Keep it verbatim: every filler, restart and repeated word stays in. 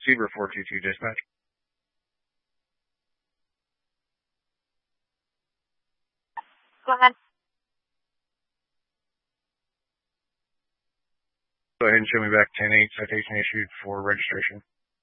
Zebra four two two dispatch. Go ahead. Go ahead and show me back ten eight, citation issued for registration.